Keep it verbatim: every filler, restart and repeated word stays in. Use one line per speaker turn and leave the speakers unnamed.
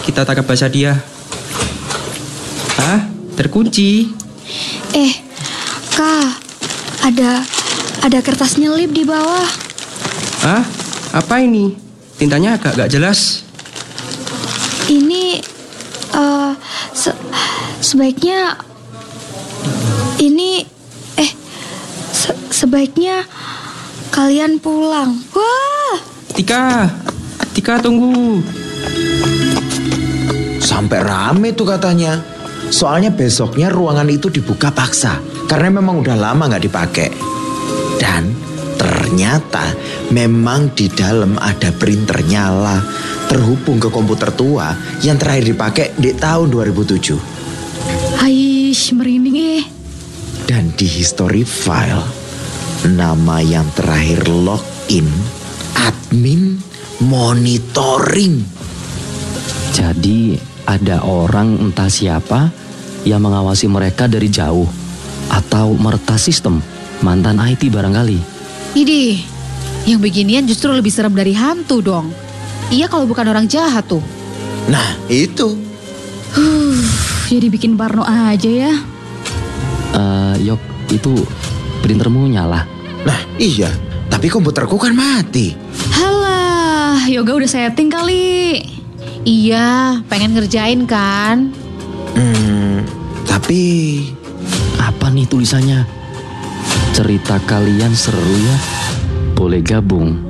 kita tangkap basah dia. Hah? Terkunci.
Eh, Kak, ada ada kertas nyelip di bawah.
Hah? Apa ini? Tintanya agak gak jelas.
Ini uh, se sebaiknya ini eh se sebaiknya kalian pulang. Wah!
Tika, Tika tunggu.
Sampai rame tuh katanya. Soalnya besoknya ruangan itu dibuka paksa karena memang udah lama nggak dipakai. Dan ternyata memang di dalam ada printer nyala terhubung ke komputer tua yang terakhir dipakai di tahun dua ribu tujuh.
Aish, merinding eh.
Dan di history file, nama yang terakhir login, admin monitoring.
Jadi ada orang entah siapa yang mengawasi mereka dari jauh atau meretas sistem, mantan I T barangkali.
Idih, yang beginian justru lebih serem dari hantu dong. Iya kalau bukan orang jahat tuh.
Nah itu.
Huh, jadi bikin parno aja ya.
Uh, Yok, itu printermu nyala.
Nah iya, tapi komputerku kan mati.
Halah, Yoga udah setting kali. Iya, pengen ngerjain kan?
Hmm, tapi
Apa nih tulisannya? Cerita kalian seru ya? Boleh gabung.